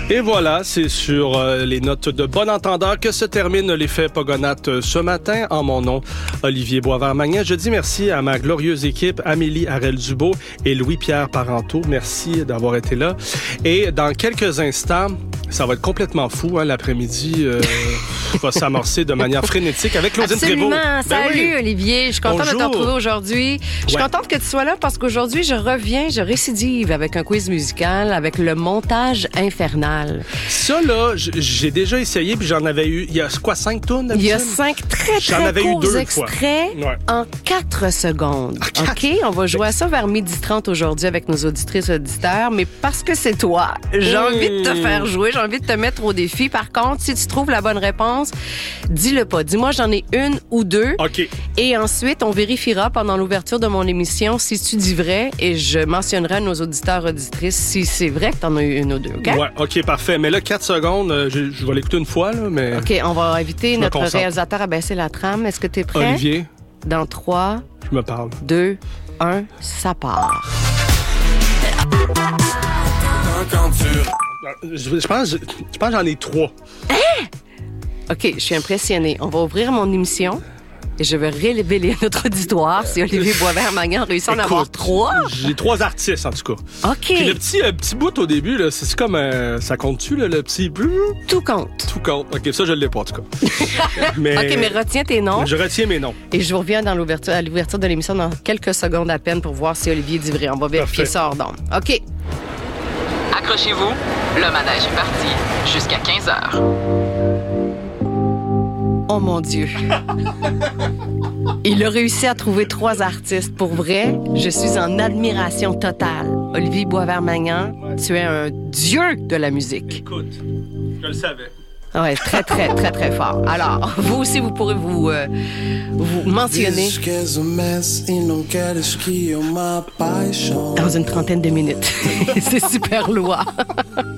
Et voilà, c'est sur les notes de bon entendeur que se termine l'effet Pogonates ce matin. En mon nom, Olivier Boisvert-Magnan. Je dis merci à ma glorieuse équipe, Amélie Harel-Dubo et Louis-Pierre Parenteau. Merci d'avoir été là. Et dans quelques instants, ça va être complètement fou, hein, l'après-midi va s'amorcer de manière frénétique avec Claudine Prévost. Absolument. Salut, Olivier. Je suis contente de te retrouver aujourd'hui. Je suis contente que tu sois là parce qu'aujourd'hui, je récidive avec un quiz musical, avec le montage infernal. Ça, là, j'ai déjà essayé, puis j'en avais eu, il y a quoi, 5 tunes? Il y a 5 très courts extraits en 4 secondes. OK? On va jouer à ça vers 12h30 aujourd'hui avec nos auditrices et auditeurs, mais parce que c'est toi, j'ai envie de te faire jouer, j'ai envie de te mettre au défi. Par contre, si tu trouves la bonne réponse, dis-le pas. Dis-moi, j'en ai une ou deux. OK. Et ensuite, on vérifiera pendant l'ouverture de mon émission si tu dis vrai et je mentionnerai à nos auditeurs et auditrices si c'est vrai que t'en as eu une ou deux. OK? Ouais, OK, parfait. Mais là, 4 secondes, je vais l'écouter une fois, là, mais... OK, on va inviter notre réalisateur à baisser la trame. Est-ce que t'es prêt? Olivier. Dans 3, je me parle. 2, 1, ça part. Je pense que j'en ai 3. Hein? OK, je suis impressionnée. On va ouvrir mon émission et je vais révéler à notre auditoire si Olivier Boisvert-Magnan réussit à en avoir 3. J'ai 3 artistes, en tout cas. OK. Puis le petit bout au début, là, c'est comme... ça compte-tu, là, le petit... Tout compte. Tout compte. OK, ça, je ne l'ai pas, en tout cas. Mais, OK, mais retiens tes noms. Je retiens mes noms. Et je vous reviens à l'ouverture de l'émission dans quelques secondes à peine pour voir si Olivier dit vrai. On va vérifier ça hors d'onde. OK. Accrochez-vous, le manège est parti jusqu'à 15h. Oh mon Dieu. Il a réussi à trouver 3 artistes. Pour vrai, je suis en admiration totale. Olivier Boisvert-Magnan, tu es un dieu de la musique. Écoute, je le savais. Ouais, très, très, très, très fort. Alors, vous aussi, vous pourrez vous mentionner dans une trentaine de minutes. C'est super lourd.